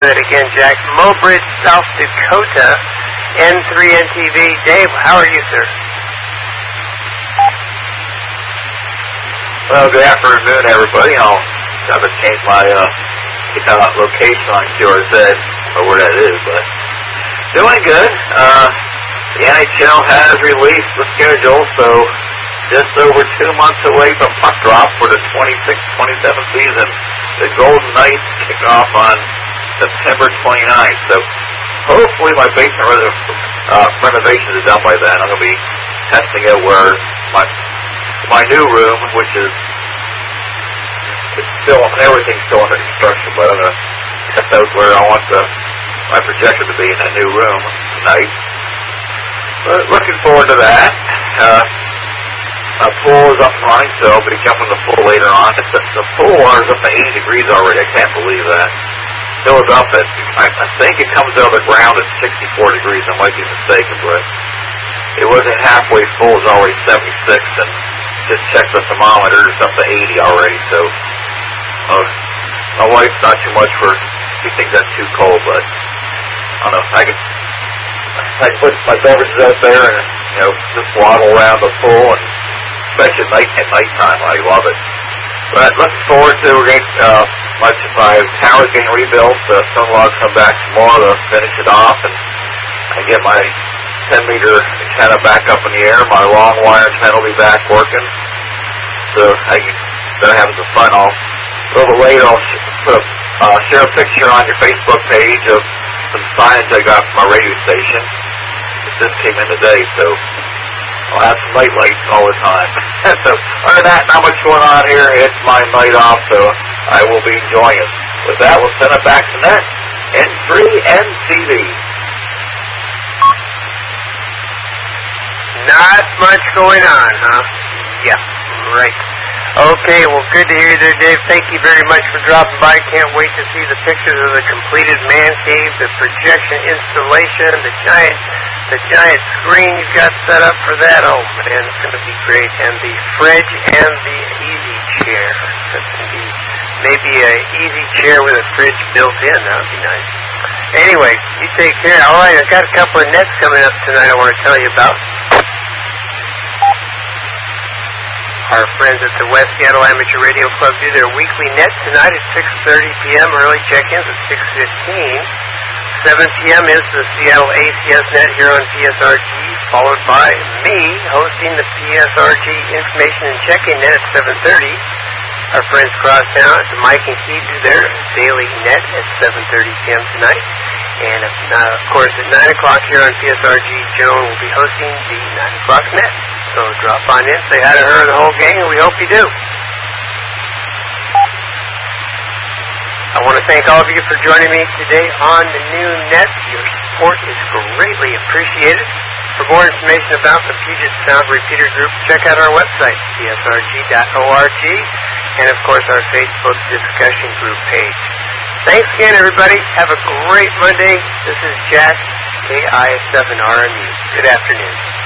again, Jack. Mobridge, South Dakota, N3NTV. Dave, how are you, sir? Well, good afternoon, everybody. I'll try to change my location on QRZ, or where that is, but doing good. The NHL has released the schedule, so just over 2 months away from puck drop for the 26-27 season. The Golden Knights kick off on September 29th, so hopefully my basement renovation is done by then. I'm going to be testing it where my new room, which is everything's still under construction, but I'm going to test out where I want my projector to be in that new room tonight. But looking forward to that. My pool is up and running, so I'll be jumping the pool later on. The pool water is up to 80 degrees already. I can't believe that. It was up at, I think it comes out of the ground at 64 degrees. I might be mistaken, but it wasn't halfway full. It was already 76, and just checked the thermometer. It's up to 80 already, so my wife's not too much for, she thinks that's too cold, but I don't know. I can put my beverages out there and, just waddle around the pool, and especially at nighttime. I love it. But looking forward to, my tower's getting rebuilt. The stone logs come back tomorrow to finish it off, and I get my 10-meter antenna back up in the air. My long wire antenna will be back working. So I'm having some fun. A little bit later, I'll share a picture on your Facebook page of some signs I got from my radio station. It just came in today, so I'll have some night lights all the time. So other than that, not much going on here. It's my night off, so I will be enjoying it. With that, we'll send it back to net. N3NTV. Not much going on, huh? Yeah, right. Okay, well, good to hear you there, Dave. Thank you very much for dropping by. Can't wait to see the pictures of the completed man cave, the projection installation, the giant screen you've got set up for that. Oh, man, it's going to be great. And the fridge and the easy chair. That's going to be maybe an easy chair with a fridge built in. That would be nice. Anyway, you take care. All right, I've got a couple of nets coming up tonight I want to tell you about. Our friends at the West Seattle Amateur Radio Club do their weekly net tonight at 6:30 p.m. Early check-ins at 6:15. 7 p.m. is the Seattle ACS net here on PSRG, followed by me hosting the PSRG information and check-in net at 7:30. Our friends across town at the Mike and Keith do their daily net at 7:30 p.m. tonight. And, of course, at 9 o'clock here on PSRG, Joan will be hosting the 9 o'clock net. So drop on in, say hi to her and the whole gang, and we hope you do. I want to thank all of you for joining me today on the new net. Your support is greatly appreciated. For more information about the Puget Sound Repeater Group, check out our website, psrg.org, and, of course, our Facebook discussion group page. Thanks again, everybody. Have a great Monday. This is Jack, KI7RMU. Good afternoon.